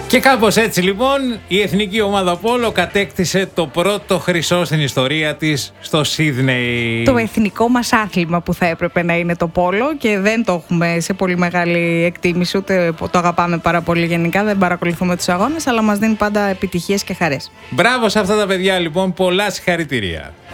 Και κάπως έτσι λοιπόν η εθνική ομάδα πόλο κατέκτησε το πρώτο χρυσό στην ιστορία της στο Σίδνεϊ. Το εθνικό μας άθλημα που θα έπρεπε να είναι το πόλο και δεν το έχουμε σε πολύ μεγάλη εκτίμηση, ούτε το αγαπάμε πάρα πολύ γενικά, δεν παρακολουθούμε τους αγώνες, αλλά μας δίνει πάντα επιτυχίες και χαρές. Μπράβο σε αυτά τα παιδιά λοιπόν, πολλά συγχαρητήρια.